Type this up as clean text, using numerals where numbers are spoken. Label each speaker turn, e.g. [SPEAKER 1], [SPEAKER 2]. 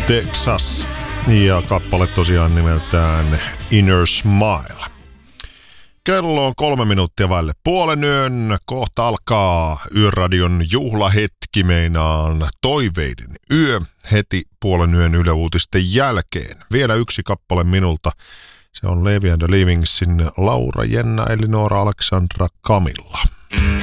[SPEAKER 1] Texas. Ja kappale tosiaan nimeltään Inner Smile. Kello on 3 minuuttia vaille puolen yön. Kohta alkaa Yöradion juhlahetki, meinaan toiveiden yö heti puolen yön Yle Uutisten jälkeen. Vielä yksi kappale minulta. Se on Levi and the Livingsin Laura, Jenna, Elinora, Aleksandra, Camilla.